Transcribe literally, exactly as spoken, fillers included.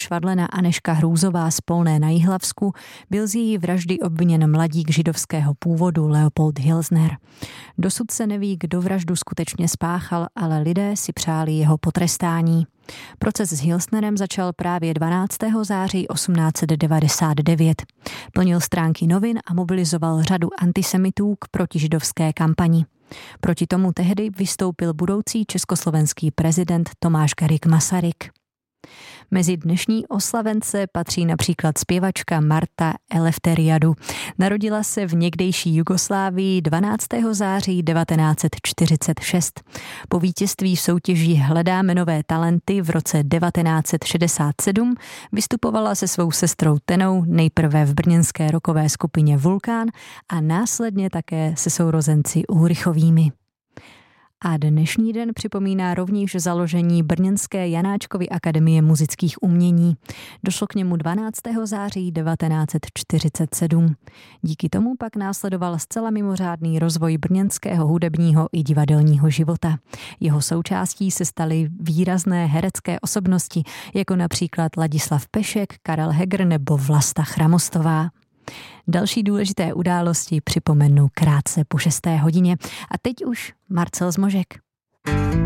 Švadlena Anežka Hrůzová z Polné na Jihlavsku byl z její vraždy obviněn mladík židovského původu Leopold Hilsner. Dosud se neví, kdo vraždu skutečně spáchal, ale lidé si přáli jeho potrestání. Proces s Hilsnerem začal právě dvanáctého září osmnáct set devadesát devět. Plnil stránky novin a mobilizoval řadu antisemitů k protižidovské kampani. Proti tomu tehdy vystoupil budoucí československý prezident Tomáš Garrigue Masaryk. Mezi dnešní oslavence patří například zpěvačka Marta Eleftheriadu. Narodila se v někdejší Jugoslávii dvanáctého září devatenáct set čtyřicet šest. Po vítězství v soutěži Hledáme nové talenty v roce devatenáct set šedesát sedm vystupovala se svou sestrou Tenou nejprve v brněnské rockové skupině Vulkán a následně také se sourozenci Ulrichovými. A dnešní den připomíná rovněž založení brněnské Janáčkovy akademie muzických umění. Došlo k němu dvanáctého září devatenáct set čtyřicet sedm. Díky tomu pak následoval zcela mimořádný rozvoj brněnského hudebního i divadelního života. Jeho součástí se staly výrazné herecké osobnosti, jako například Ladislav Pešek, Karel Heger nebo Vlasta Chramostová. Další důležité události připomenu krátce po šesté hodině. A teď už Marcel Zmožek.